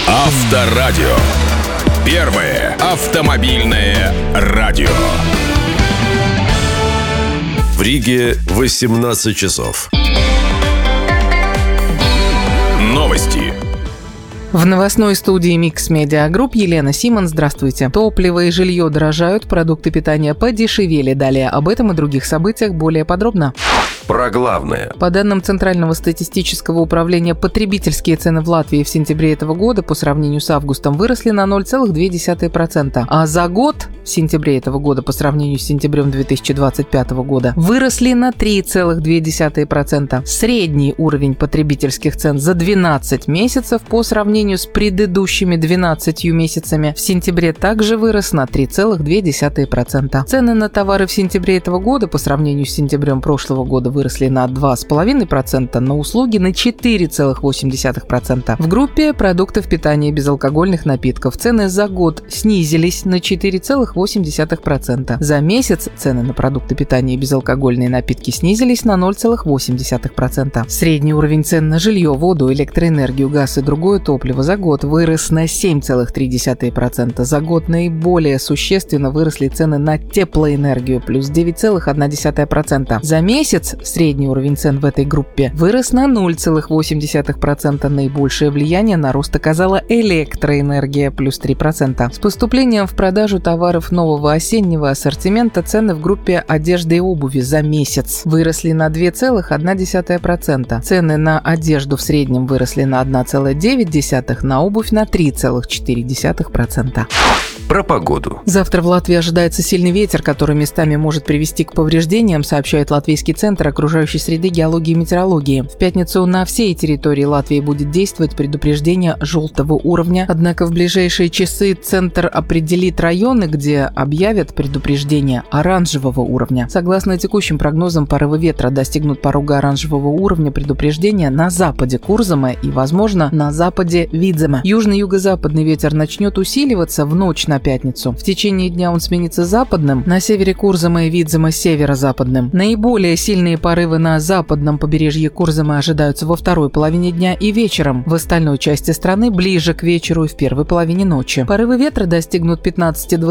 Авторадио. Первое автомобильное радио. В Риге 18 часов. Новости. В новостной студии Mix Media Group Елена Симон. Здравствуйте. Топливо и жилье дорожают, продукты питания подешевели. Далее об этом и других событиях более подробно. Про главное. По данным Центрального статистического управления, потребительские цены в Латвии в сентябре этого года по сравнению с августом выросли на 0,2%, а за год в сентябре этого года по сравнению с сентябрем 2025 года выросли на 3,2%. Средний уровень потребительских цен за 12 месяцев по сравнению с предыдущими 12 месяцами в сентябре также вырос на 3,2%. Цены на товары в сентябре этого года по сравнению с сентябрем прошлого года выросли на 2,5%, на услуги на 4,8%. В группе продуктов питания и безалкогольных напитков цены за год снизились на 4,8%. За месяц цены на продукты питания и безалкогольные напитки снизились на 0,8%. Средний уровень цен на жилье, воду, электроэнергию, газ и другое топливо за год вырос на 7,3%. За год наиболее существенно выросли цены на теплоэнергию плюс 9,1%. За месяц средний уровень цен в этой группе вырос на 0,8%. Наибольшее влияние на рост оказала электроэнергия плюс 3%. С поступлением в продажу товаров нового осеннего ассортимента цены в группе одежды и обуви за месяц выросли на 2,1%. Цены на одежду в среднем выросли на 1,9%, на обувь на 3,4%. Про погоду. Завтра в Латвии ожидается сильный ветер, который местами может привести к повреждениям, сообщает Латвийский центр окружающей среды, геологии и метеорологии. В пятницу на всей территории Латвии будет действовать предупреждение желтого уровня. Однако в ближайшие часы центр определит районы, где объявят предупреждение оранжевого уровня. Согласно текущим прогнозам, порывы ветра достигнут порога оранжевого уровня предупреждения на западе Курзема и, возможно, на западе Видзема. Южно-юго-западный ветер начнет усиливаться в ночь на пятницу. В течение дня он сменится западным, на севере Курзема и Видзема северо-западным. Наиболее сильные порывы на западном побережье Курзема ожидаются во второй половине дня и вечером. В остальной части страны ближе к вечеру и в первой половине ночи. Порывы ветра достигнут 15-20